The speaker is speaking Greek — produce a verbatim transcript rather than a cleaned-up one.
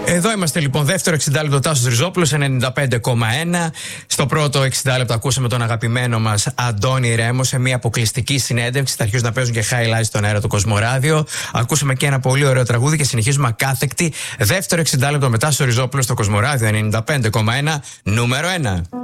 Εδώ είμαστε λοιπόν, δεύτερο εξήντα λεπτό, Τάσος Ριζόπουλος, ενενήντα πέντε κόμμα ένα. Στο πρώτο εξήντα λεπτό ακούσαμε τον αγαπημένο μας Αντώνη Ρέμο σε μια αποκλειστική συνέντευξη. Θα αρχίσουν να παίζουν και highlights στον αέρα του Κοσμοράδιο. Ακούσαμε και ένα πολύ ωραίο τραγούδι και συνεχίζουμε ακάθεκτη. Δεύτερο εξήντα λεπτό μετά στο Ριζόπουλο στο Κοσμοράδιο ενενήντα πέντε κόμμα ένα, νούμερο ένα.